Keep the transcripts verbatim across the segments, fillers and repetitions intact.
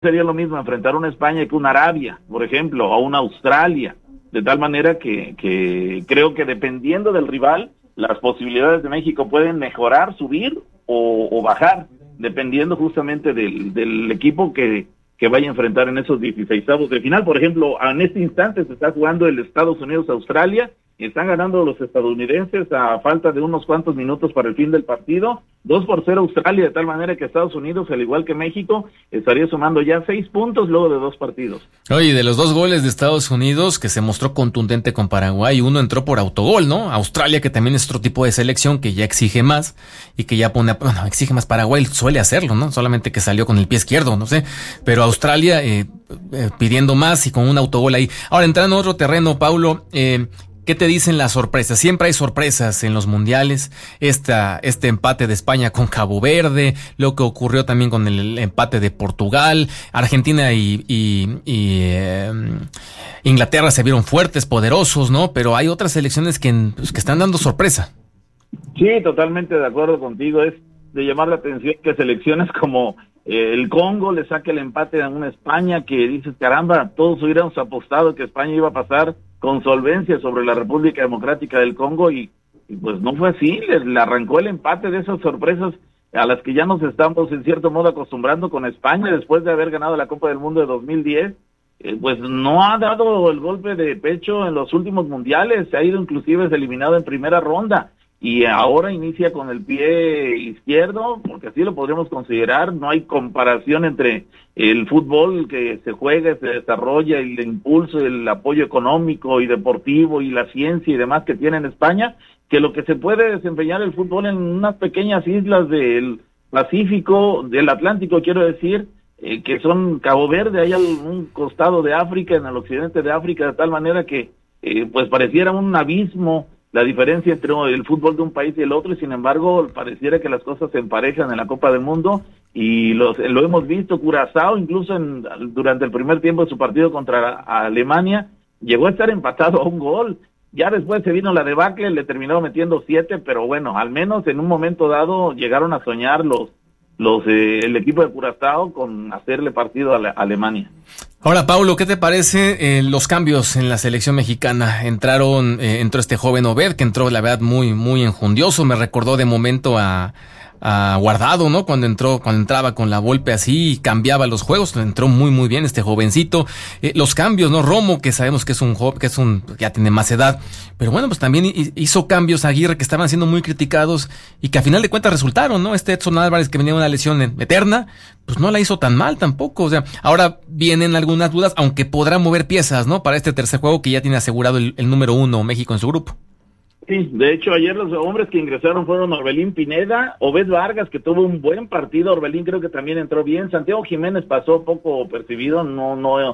sería lo mismo enfrentar una España que una Arabia, por ejemplo, o una Australia, de tal manera que, que creo que dependiendo del rival, las posibilidades de México pueden mejorar, subir o, o bajar, dependiendo justamente del, del equipo que, que vaya a enfrentar en esos dieciseisavos de final. Por ejemplo, en este instante se está jugando el Estados Unidos-Australia, y están ganando los estadounidenses a falta de unos cuantos minutos para el fin del partido, dos por cero Australia, de tal manera que Estados Unidos, al igual que México, estaría sumando ya seis puntos luego de dos partidos. Oye, de los dos goles de Estados Unidos, que se mostró contundente con Paraguay, uno entró por autogol, ¿no? Australia, que también es otro tipo de selección, que ya exige más, y que ya pone, bueno, exige más. Paraguay suele hacerlo, ¿no? Solamente que salió con el pie izquierdo, no sé, pero Australia eh, eh, pidiendo más y con un autogol ahí. Ahora, entrando en otro terreno, Paulo, eh, ¿qué te dicen las sorpresas? Siempre hay sorpresas en los mundiales. Esta, este empate de España con Cabo Verde, lo que ocurrió también con el empate de Portugal, Argentina y, y, y eh, Inglaterra se vieron fuertes, poderosos, ¿no? Pero hay otras selecciones que, pues, que están dando sorpresa. Sí, totalmente de acuerdo contigo. Es de llamar la atención que selecciones como eh, el Congo le saque el empate a una España que dices, caramba, todos hubiéramos apostado que España iba a pasar con solvencia sobre la República Democrática del Congo y, y pues no fue así, le, le arrancó el empate de esas sorpresas a las que ya nos estamos en cierto modo acostumbrando con España después de haber ganado la Copa del Mundo de dos mil diez, eh, pues no ha dado el golpe de pecho en los últimos mundiales, se ha ido inclusive eliminado en primera ronda y ahora inicia con el pie izquierdo, porque así lo podríamos considerar. No hay comparación entre el fútbol que se juega, se desarrolla, el impulso, el apoyo económico y deportivo y la ciencia y demás que tiene en España, que lo que se puede desempeñar el fútbol en unas pequeñas islas del Pacífico, del Atlántico, quiero decir, eh, que son Cabo Verde, hay un costado de África, en el occidente de África, de tal manera que eh, pues pareciera un abismo la diferencia entre el fútbol de un país y el otro, y sin embargo pareciera que las cosas se emparejan en la Copa del Mundo, y los, lo hemos visto. Curazao, incluso en, durante el primer tiempo de su partido contra Alemania, llegó a estar empatado a un gol, ya después se vino la debacle, le terminó metiendo siete, pero bueno, al menos en un momento dado llegaron a soñar los los eh, el equipo de Curazao con hacerle partido a, la, a Alemania. Ahora, Paulo, ¿qué te parece eh, los cambios en la selección mexicana? Entraron, eh, entró este joven Obed, que entró, la verdad, muy, muy enjundioso. Me recordó de momento a, a Guardado, ¿no? Cuando entró, cuando entraba con la Volpe así y cambiaba los juegos, entró muy, muy bien este jovencito. Eh, los cambios, ¿no? Romo, que sabemos que es un joven, que es un, ya tiene más edad, pero bueno, pues también hizo cambios Aguirre que estaban siendo muy criticados y que a final de cuentas resultaron, ¿no? Este Edson Álvarez, que venía de una lesión eterna, pues no la hizo tan mal tampoco. O sea, ahora vienen algunas dudas, aunque podrá mover piezas, ¿no? Para este tercer juego que ya tiene asegurado el, el número uno México en su grupo. Sí, de hecho ayer los hombres que ingresaron fueron Orbelín Pineda, Obed Vargas, que tuvo un buen partido, Orbelín creo que también entró bien, Santiago Jiménez pasó poco percibido, no no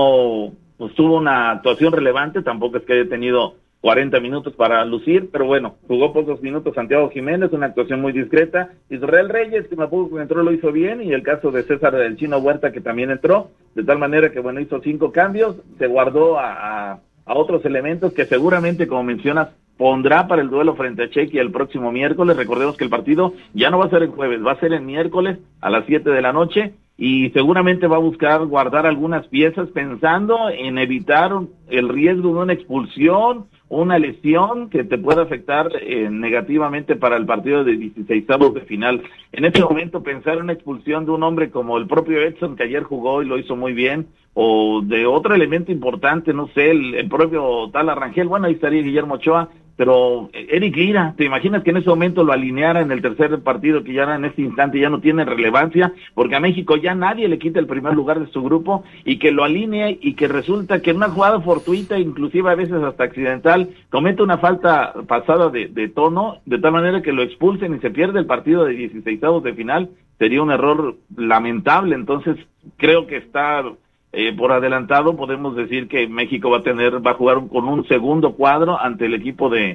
no pues tuvo una actuación relevante, tampoco es que haya tenido cuarenta minutos para lucir, pero bueno, jugó pocos minutos Santiago Jiménez, una actuación muy discreta. Israel Reyes, que tampoco entró, lo hizo bien, y el caso de César del Chino Huerta, que también entró, de tal manera que bueno, hizo cinco cambios, se guardó a, a, a otros elementos que seguramente, como mencionas, pondrá para el duelo frente a Chequia el próximo miércoles. Recordemos que el partido ya no va a ser el jueves, va a ser el miércoles a las siete de la noche, y seguramente va a buscar guardar algunas piezas pensando en evitar el riesgo de una expulsión, una lesión que te pueda afectar eh, negativamente para el partido de dieciseisavos de final. En este momento pensar en una expulsión de un hombre como el propio Edson, que ayer jugó y lo hizo muy bien, o de otro elemento importante, no sé, el, el propio Tal Arrangel, bueno, ahí estaría Guillermo Ochoa, pero Eric Lira, ¿te imaginas que en ese momento lo alineara en el tercer partido, que ya en este instante ya no tiene relevancia, porque a México ya nadie le quita el primer lugar de su grupo, y que lo alinee y que resulta que en una jugada fortuita, inclusive a veces hasta accidental, comete una falta pasada de, de tono, de tal manera que lo expulsen y se pierde el partido de dieciseisavos de final? Sería un error lamentable. Entonces creo que está Eh, por adelantado, podemos decir que México va a tener, va a jugar un, con un segundo cuadro ante el equipo de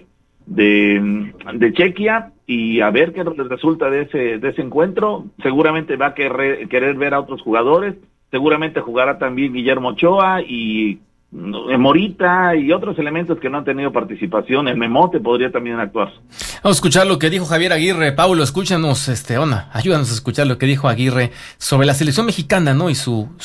de, de Chequia, y a ver qué resulta de ese de ese encuentro. Seguramente va a querer, querer ver a otros jugadores, seguramente jugará también Guillermo Ochoa, y Morita y otros elementos que no han tenido participación. El Memote podría también actuar. Vamos a escuchar lo que dijo Javier Aguirre. Paulo, escúchanos, este, Ona, ayúdanos a escuchar lo que dijo Aguirre sobre la selección mexicana, ¿no? Y su